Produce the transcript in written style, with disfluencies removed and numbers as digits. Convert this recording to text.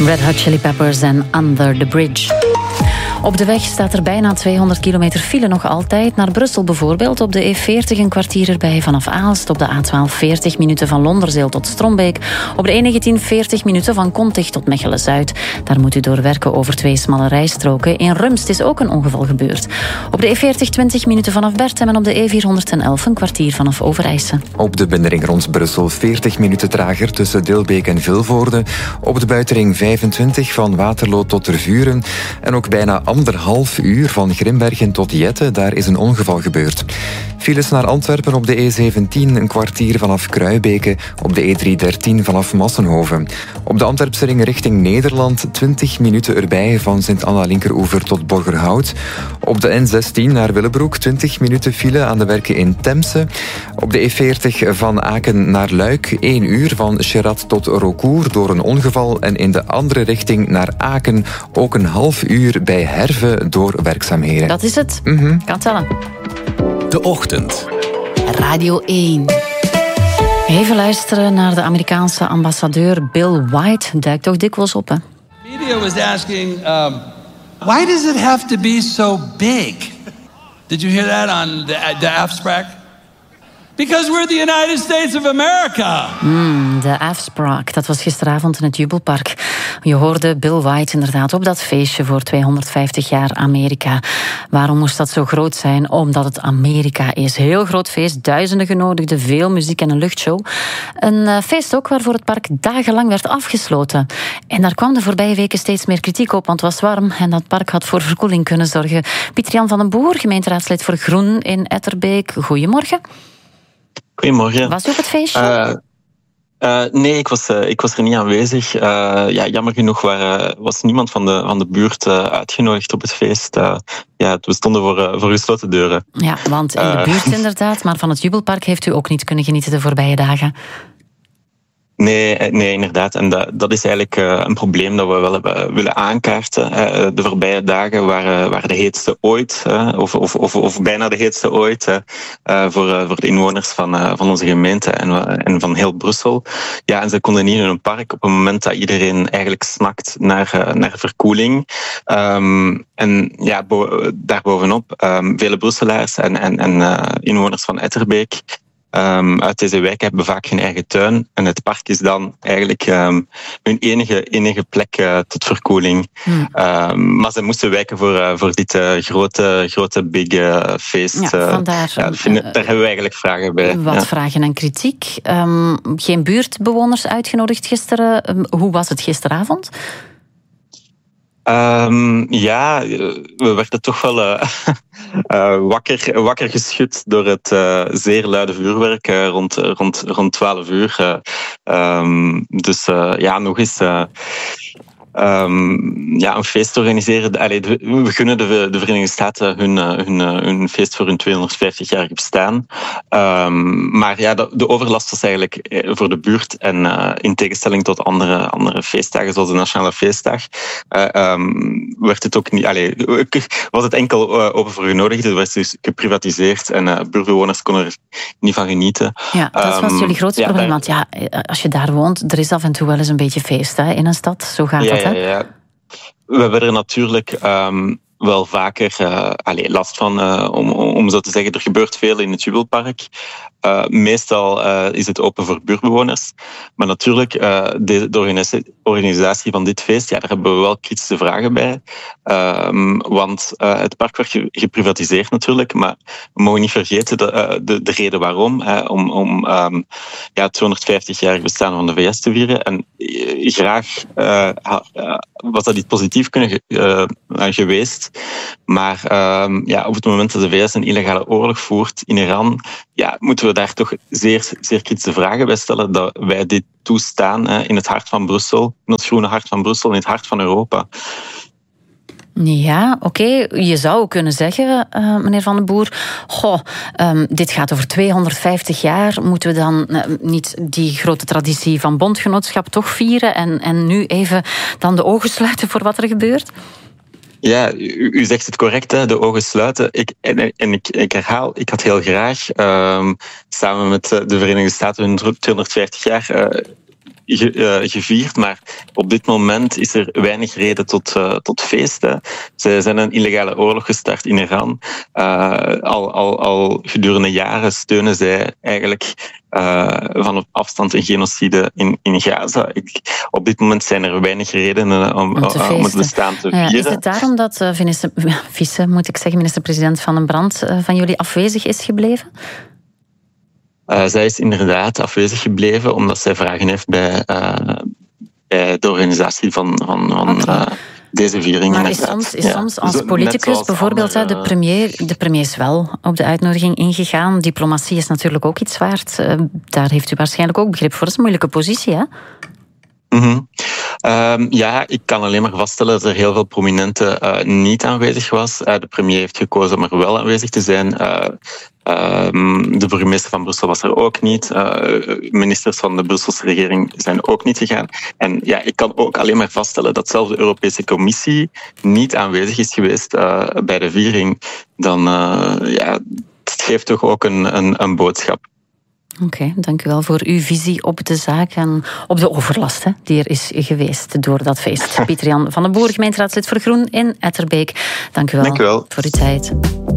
Red Hot Chili Peppers en Under the Bridge. Op de weg staat er bijna 200 kilometer file nog altijd. Naar Brussel bijvoorbeeld. Op de E40 een kwartier erbij vanaf Aalst. Op de A12 40 minuten van Londerzeel tot Strombeek. Op de E19 40 minuten van Kontig tot Mechelen-Zuid. Daar moet u doorwerken over 2 smalle rijstroken. In Rumst is ook een ongeval gebeurd. Op de E40 20 minuten vanaf Bertem en op de E411 een kwartier vanaf Overijse. Op de binnenring rond Brussel 40 minuten trager tussen Dilbeek en Vilvoorde. Op de buitenring 25 van Waterloo tot Tervuren. En ook bijna 1,5 uur van Grimbergen tot Jette. Daar is een ongeval gebeurd. Files naar Antwerpen op de E17 een kwartier vanaf Kruibeke. Op de E313 vanaf Massenhoven. Op de Antwerpse ring richting Nederland 20 minuten erbij van Sint-Anna-Linkeroever tot Borgerhout. Op de N16 naar Willebroek 20 minuten file aan de werken in Temse. Op de E40 van Aken naar Luik 1 uur van Cherat tot Rocourt door een ongeval. En in de andere richting naar Aken ook een half uur bij Herve door werkzaamheden. Dat is het. Kan tellen. De Ochtend. Radio 1. Even luisteren naar de Amerikaanse ambassadeur Bill White. Duikt toch dikwijls op, hè? Media was asking, why does it have to be so big? Did you hear that on the afspraak? Because we're the United States of America. De afspraak, dat was gisteravond in het Jubelpark. Je hoorde Bill White inderdaad op dat feestje voor 250 jaar Amerika. Waarom moest dat zo groot zijn? Omdat het Amerika is. Heel groot feest, duizenden genodigden, veel muziek en een luchtshow. Een feest ook waarvoor het park dagenlang werd afgesloten. En daar kwam de voorbije weken steeds meer kritiek op, want het was warm en dat park had voor verkoeling kunnen zorgen. Pieter-Jan van den Boer, gemeenteraadslid voor Groen in Etterbeek. Goedemorgen. Goedemorgen. Was u op het feestje? Nee, ik was er niet aanwezig. Jammer genoeg was niemand van de buurt uitgenodigd op het feest. We stonden voor gesloten deuren. Ja, want in de buurt inderdaad, maar van het Jubelpark heeft u ook niet kunnen genieten de voorbije dagen. Nee, inderdaad. En dat is eigenlijk een probleem dat we wel hebben willen aankaarten. De voorbije dagen waren de heetste ooit, of bijna de heetste ooit, voor de inwoners van onze gemeente en van heel Brussel. Ja, en ze konden niet in een park op het moment dat iedereen eigenlijk snakt naar verkoeling. Daarbovenop vele Brusselaars en inwoners van Etterbeek uit deze wijk hebben vaak geen eigen tuin. En het park is dan eigenlijk hun enige plek tot verkoeling. Maar ze moesten wijken voor dit grote big feest. Ja, vandaar. Daar hebben we eigenlijk vragen bij. Wat vragen en kritiek. Geen buurtbewoners uitgenodigd gisteren. Hoe was het gisteravond? We werden toch wel wakker geschud door het zeer luide vuurwerk rond 12 uur. Nog eens een feest organiseren. We gunnen de Verenigde Staten hun feest voor hun 250-jarig bestaan. De overlast was eigenlijk voor de buurt en in tegenstelling tot andere feestdagen, zoals de Nationale Feestdag, werd het ook niet. Was het enkel open voor genodigden. Het werd dus geprivatiseerd en buurtbewoners konden er niet van genieten. Ja, dat was jullie grootste probleem. Want als je daar woont, er is af en toe wel eens een beetje feest in een stad. Zo gaat dat. Ja. We hebben er natuurlijk wel vaker last van, om zo te zeggen. Er gebeurt veel in het Jubelpark. Meestal is het open voor buurtbewoners. Maar natuurlijk, de organisatie van dit feest, daar hebben we wel kritische vragen bij. Want het park werd geprivatiseerd natuurlijk. Maar we mogen niet vergeten de reden waarom. Om het 250-jarig bestaan van de VS te vieren. En graag was dat iets positief geweest. Maar op het moment dat de VS een illegale oorlog voert in Iran, moeten we daar toch zeer, zeer kritische vragen bij stellen dat wij dit toestaan in het hart van Brussel, in het groene hart van Brussel, in het hart van Europa. Ja, oké. Je zou kunnen zeggen, meneer Van den Boer, dit gaat over 250 jaar. Moeten we dan niet die grote traditie van bondgenootschap toch vieren en nu even dan de ogen sluiten voor wat er gebeurt? Ja, u zegt het correct, hè, de ogen sluiten. Ik herhaal, ik had heel graag samen met de Verenigde Staten hun 250 jaar gevierd, maar op dit moment is er weinig reden tot feesten. Ze zijn een illegale oorlog gestart in Iran. Al gedurende jaren steunen zij eigenlijk van op afstand een genocide in Gaza. Op dit moment zijn er weinig redenen om het bestaan te vieren. Is het daarom dat minister-president Van den Brandt van jullie afwezig is gebleven? Zij is inderdaad afwezig gebleven omdat zij vragen heeft bij de organisatie van deze viering. Maar is soms als politicus bijvoorbeeld de premier is wel op de uitnodiging ingegaan. Diplomatie is natuurlijk ook iets waard. Daar heeft u waarschijnlijk ook begrip voor. Dat is een moeilijke positie, hè? Mm-hmm. Ik kan alleen maar vaststellen dat er heel veel prominenten niet aanwezig was. De premier heeft gekozen om er wel aanwezig te zijn. De burgemeester van Brussel was er ook niet. Ministers van de Brusselse regering zijn ook niet gegaan. En ik kan ook alleen maar vaststellen dat zelfs de Europese Commissie niet aanwezig is geweest bij de viering. Dan het geeft toch ook een boodschap. Oké, dank u wel voor uw visie op de zaak en op de overlast die er is geweest door dat feest. Pieter-Jan van den Boer, gemeenteraadslid voor Groen in Etterbeek. Dank u wel voor uw tijd.